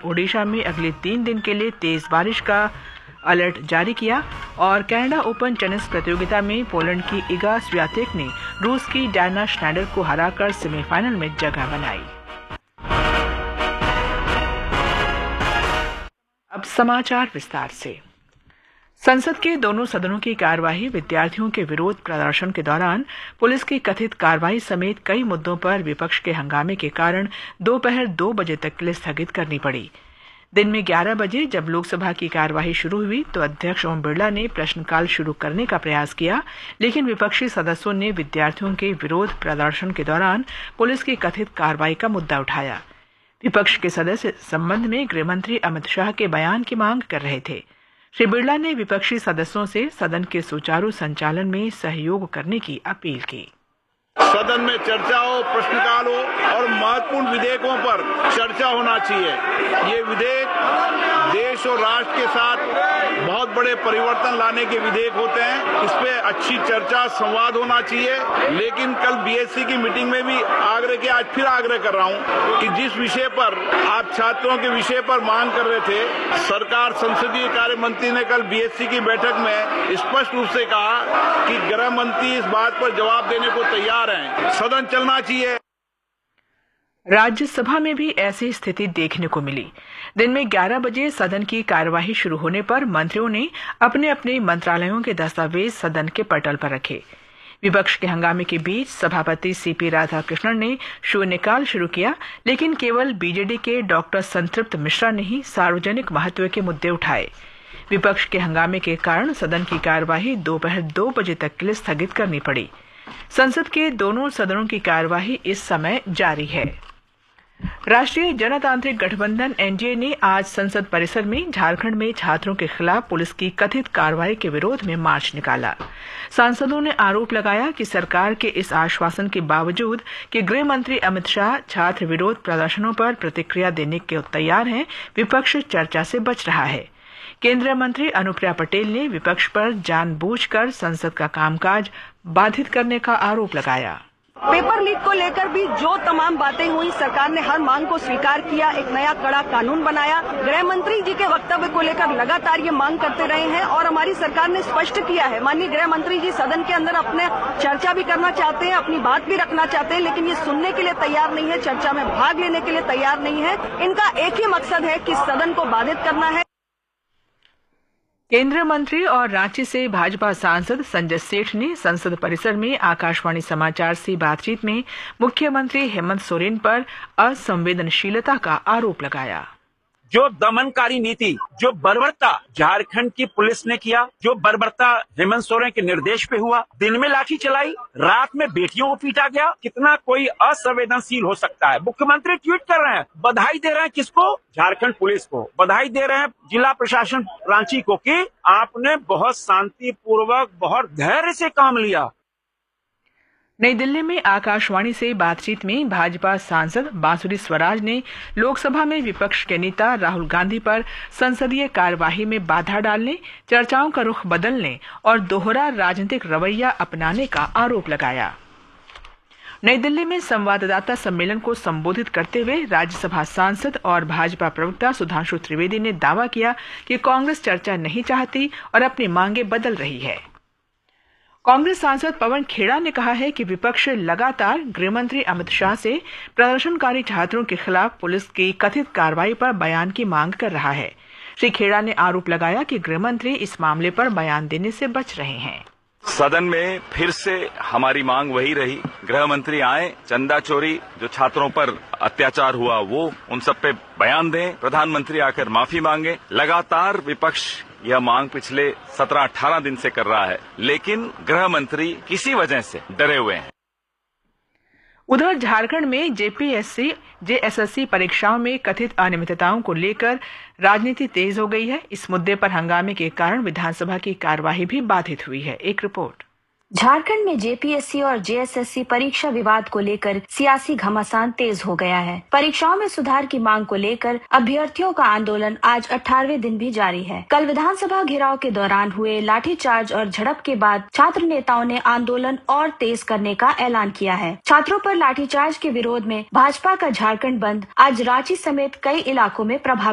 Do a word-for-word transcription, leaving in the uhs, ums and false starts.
ओडिशा में अगले तीन दिन के लिए तेज बारिश का अलर्ट जारी किया। और कनाडा ओपन टेनिस प्रतियोगिता में पोलैंड की इगा स्वियातेक ने रूस की डायना श्नाइडर को हराकर सेमीफाइनल में जगह बनाई। अब समाचार विस्तार से। संसद के दोनों सदनों की कार्यवाही विद्यार्थियों के विरोध प्रदर्शन के दौरान पुलिस की कथित कार्रवाई समेत कई मुद्दों पर विपक्ष के हंगामे के कारण दोपहर दो बजे तक के लिए स्थगित करनी पड़ी। दिन में ग्यारह बजे जब लोकसभा की कार्यवाही शुरू हुई तो अध्यक्ष ओम बिरला ने प्रश्नकाल शुरू करने का प्रयास किया, लेकिन विपक्षी सदस्यों ने विद्यार्थियों के विरोध प्रदर्शन के दौरान पुलिस की कथित कार्रवाई का मुद्दा उठाया। विपक्ष के सदस्य इस संबंध में गृह मंत्री अमित शाह के बयान की मांग कर रहे थे। श्री बिरला ने विपक्षी सदस्यों से सदन के सुचारू संचालन में सहयोग करने की अपील की। सदन में चर्चा हो, प्रश्नकाल हो और महत्वपूर्ण विधेयकों पर चर्चा होना चाहिए। ये विधेयक देश और राष्ट्र के साथ बहुत बड़े परिवर्तन लाने के विधेयक होते हैं। इस पे अच्छी चर्चा, संवाद होना चाहिए। लेकिन कल बीएससी की मीटिंग में भी आग्रह किया, आज फिर आग्रह कर रहा हूं कि जिस विषय पर आप छात्रों के विषय पर मांग कर रहे थे, सरकार संसदीय कार्य मंत्री ने कल बीएससी की बैठक में स्पष्ट रूप से कहा कि गृह मंत्री इस बात पर जवाब देने को तैयार हैं। सदन चलना चाहिए। राज्यसभा में भी ऐसी स्थिति देखने को मिली। दिन में ग्यारह बजे सदन की कार्यवाही शुरू होने पर मंत्रियों ने अपने अपने मंत्रालयों के दस्तावेज सदन के पटल पर रखे। विपक्ष के हंगामे के बीच सभापति सीपी राधाकृष्णन ने शून्यकाल शुरू किया, लेकिन केवल बीजेडी के डॉक्टर संतृप्त मिश्रा ने ही सार्वजनिक महत्व के मुद्दे उठाए। विपक्ष के हंगामे के कारण सदन की कार्यवाही दोपहर दो बजे तक के लिए स्थगित करनी पड़ी। संसद के दोनों सदनों की कार्यवाही इस समय जारी है। राष्ट्रीय जनतांत्रिक गठबंधन एनडीए ने आज संसद परिसर में झारखंड में छात्रों के खिलाफ पुलिस की कथित कार्रवाई के विरोध में मार्च निकाला। सांसदों ने आरोप लगाया कि सरकार के इस आश्वासन के बावजूद कि गृह मंत्री अमित शाह छात्र विरोध प्रदर्शनों पर प्रतिक्रिया देने के तैयार हैं, विपक्ष चर्चा से बच रहा है। केंद्रीय मंत्री अनुप्रिया पटेल ने विपक्ष पर जानबूझकर संसद का कामकाज बाधित करने का आरोप लगाया। पेपर लीक को लेकर भी जो तमाम बातें हुई, सरकार ने हर मांग को स्वीकार किया, एक नया कड़ा कानून बनाया। गृह मंत्री जी के वक्तव्य को लेकर लगातार ये मांग करते रहे हैं और हमारी सरकार ने स्पष्ट किया है। माननीय गृह मंत्री जी सदन के अंदर अपने चर्चा भी करना चाहते हैं, अपनी बात भी रखना चाहते हैं, लेकिन ये सुनने के लिए तैयार नहीं है, चर्चा में भाग लेने के लिए तैयार नहीं है। इनका एक ही मकसद है कि सदन को बाधित करना है। केंद्रीय मंत्री और रांची से भाजपा सांसद संजय सेठ ने संसद परिसर में आकाशवाणी समाचार से बातचीत में मुख्यमंत्री हेमंत सोरेन पर असंवेदनशीलता का आरोप लगाया। जो दमनकारी नीति, जो बर्बरता झारखंड की पुलिस ने किया, जो बर्बरता हेमंत सोरेन के निर्देश पे हुआ, दिन में लाठी चलाई, रात में बेटियों को पीटा गया, कितना कोई असंवेदनशील हो सकता है। मुख्यमंत्री ट्वीट कर रहे हैं, बधाई दे रहे हैं किसको? झारखंड पुलिस को बधाई दे रहे हैं, जिला प्रशासन रांची को, कि आपने बहुत शांतिपूर्वक, बहुत धैर्य से काम लिया। नई दिल्ली में आकाशवाणी से बातचीत में भाजपा सांसद बांसुरी स्वराज ने लोकसभा में विपक्ष के नेता राहुल गांधी पर संसदीय कार्यवाही में बाधा डालने, चर्चाओं का रुख बदलने और दोहरा राजनीतिक रवैया अपनाने का आरोप लगाया। नई दिल्ली में संवाददाता सम्मेलन को संबोधित करते हुए राज्यसभा सांसद और भाजपा प्रवक्ता सुधांशु त्रिवेदी ने दावा किया कि कांग्रेस चर्चा नहीं चाहती और अपनी मांगे बदल रही है। कांग्रेस सांसद पवन खेड़ा ने कहा है कि विपक्ष लगातार गृहमंत्री अमित शाह से प्रदर्शनकारी छात्रों के खिलाफ पुलिस की कथित कार्रवाई पर बयान की मांग कर रहा है। श्री खेड़ा ने आरोप लगाया कि गृहमंत्री इस मामले पर बयान देने से बच रहे हैं। सदन में फिर से हमारी मांग वही रही, गृह मंत्री आए, चंदा चोरी जो छात्रों पर अत्याचार हुआ वो उन सब पे बयान दें, प्रधानमंत्री आकर माफी मांगे। लगातार विपक्ष यह मांग पिछले सत्रह अठारह दिन से कर रहा है, लेकिन गृह मंत्री किसी वजह से डरे हुए हैं। उधर झारखंड में जेपीएससी जेएसएससी परीक्षाओं में कथित अनियमितताओं को लेकर राजनीति तेज हो गई है। इस मुद्दे पर हंगामे के कारण विधानसभा की कार्यवाही भी बाधित हुई है। एक रिपोर्ट। झारखंड में जेपीएससी और जेएसएससी परीक्षा विवाद को लेकर सियासी घमासान तेज हो गया है। परीक्षाओं में सुधार की मांग को लेकर अभ्यर्थियों का आंदोलन आज अठारहवें दिन भी जारी है। कल विधानसभा घेराव के दौरान हुए लाठीचार्ज और झड़प के बाद छात्र नेताओं ने आंदोलन और तेज करने का ऐलान किया है। छात्रों पर लाठीचार्ज के विरोध में भाजपा का झारखंड बंद आज रांची समेत कई इलाकों में प्रभावित